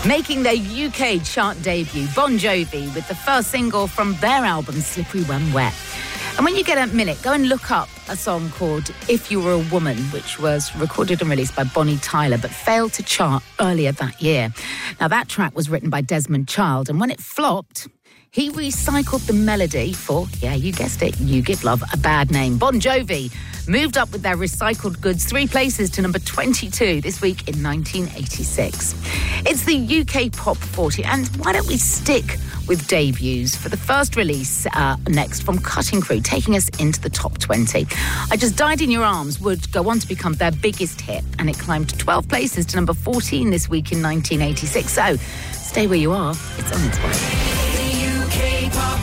Making their UK chart debut, Bon Jovi, with the first single from their album, Slippery When Wet. And when you get a minute, go and look up a song called If You Were a Woman, which was recorded and released by Bonnie Tyler, but failed to chart earlier that year. Now, that track was written by Desmond Child, and when it flopped, he recycled the melody for, yeah, you guessed it, You Give Love a Bad Name. Bon Jovi moved up with their recycled goods 3 places to number 22 this week in 1986. It's the UK Pop 40, and why don't we stick with debuts for the first release next from Cutting Crew, taking us into the top 20. I Just Died in Your Arms would go on to become their biggest hit, and it climbed 12 places to number 14 this week in 1986. So stay where you are, it's on its way. Pop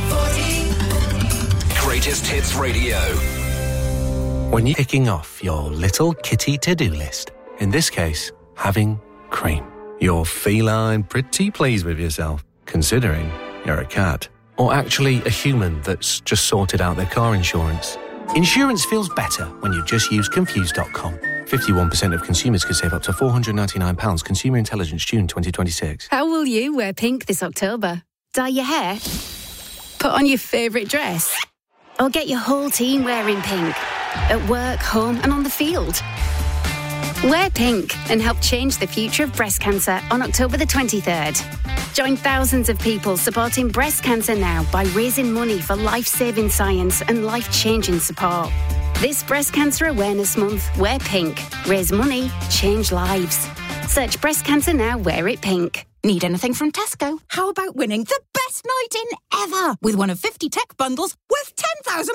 40. Greatest Hits Radio. When you're ticking off your little kitty to-do list, in this case, having cream, you're feline pretty pleased with yourself, considering you're a cat. Or actually a human that's just sorted out their car insurance. Insurance feels better when you just use Confused.com. 51% of consumers could save up to £499. Consumer Intelligence, June 2026. How will you wear pink this October? Dye your hair? Put on your favourite dress? Or get your whole team wearing pink? At work, home and on the field? Wear pink and help change the future of breast cancer on October the 23rd. Join thousands of people supporting breast cancer now by raising money for life-saving science and life-changing support. This Breast Cancer Awareness Month, wear pink. Raise money, change lives. Search Breast Cancer Now, wear it pink. Need anything from Tesco? How about winning the best night in ever with one of 50 tech bundles worth £10,000?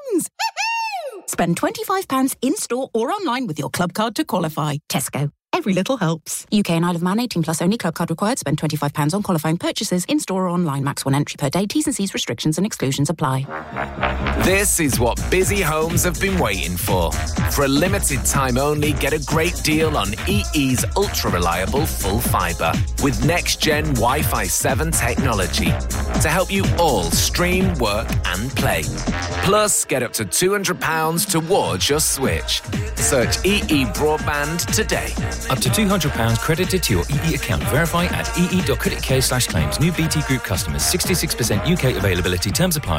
Spend £25 in-store or online with your club card to qualify. Tesco. Every little helps. UK and Isle of Man, 18 plus only. Club card required. Spend £25 on qualifying purchases in-store or online. Max 1 entry per day. T's and C's restrictions and exclusions apply. This is what busy homes have been waiting for. For a limited time only, get a great deal on EE's ultra-reliable full fibre with next-gen Wi-Fi 7 technology to help you all stream, work and play. Plus, get up to £200 towards your switch. Search EE Broadband today. Up to £200 credited to your EE account. Verify at ee.co.uk/claims. New BT Group customers. 66% UK availability. Terms apply.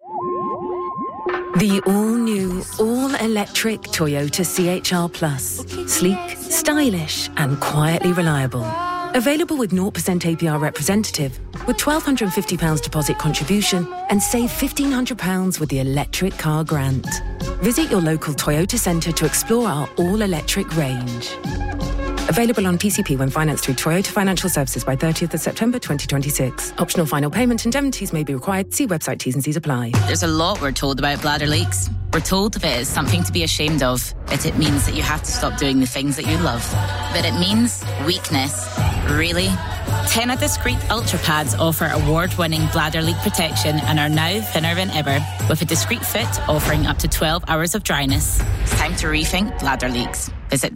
The all-new, all-electric Toyota CHR Plus. Sleek, stylish and quietly reliable. Available with 0% APR representative, with £1,250 deposit contribution and save £1,500 with the electric car grant. Visit your local Toyota centre to explore our all-electric range. Available on PCP when financed through Toyota Financial Services by 30th of September 2026. Optional final payment indemnities may be required. See website T's and C's apply. There's a lot we're told about bladder leaks. We're told that it is something to be ashamed of, that it means that you have to stop doing the things that you love. But it means weakness. Really? Tena Discreet Ultra Pads offer award-winning bladder leak protection and are now thinner than ever, with a discreet fit offering up to 12 hours of dryness. It's time to rethink bladder leaks. Visit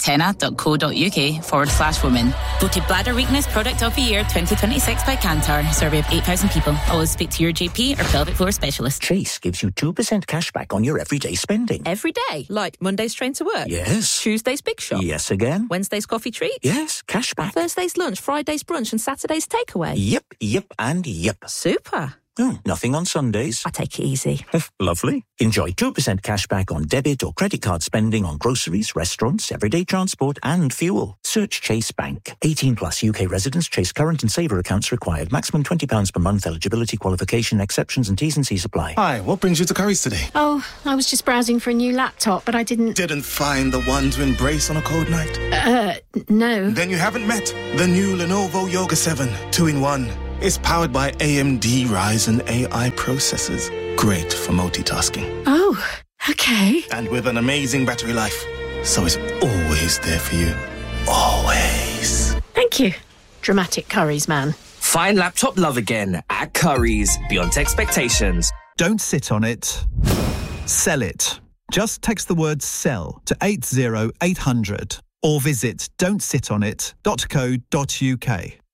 tena.co.uk/women. Voted Bladder Weakness Product of the Year 2026 by Kantar. Survey of 8,000 people. Always speak to your GP or pelvic floor specialist. Chase gives you 2% cash back on your everyday spending. Every day? Like Monday's train to work? Yes. Tuesday's big shop? Yes again. Wednesday's coffee treat? Yes, cash back. Thursday's lunch, Friday's brunch and Saturday's takeaway? Yep, and yep. Super. Oh, nothing on Sundays. I take it easy. Lovely. Enjoy 2% cash back on debit or credit card spending on groceries, restaurants, everyday transport and fuel. Search Chase Bank. 18 plus UK residents. Chase current and saver accounts required. Maximum £20 per month. Eligibility, qualification, exceptions and T's and C's apply. Hi, what brings you to Curry's today? Oh, I was just browsing for a new laptop, but I didn't find the one to embrace on a cold night? No. Then you haven't met the new Lenovo Yoga 7 2-in-1. It's powered by AMD Ryzen AI processors. Great for multitasking. Oh, okay. And with an amazing battery life. So it's always there for you. Always. Thank you. Dramatic Curry's man. Find laptop love again at Curry's. Beyond expectations. Don't sit on it. Sell it. Just text the word SELL to 80800 or visit don'tsitonit.co.uk.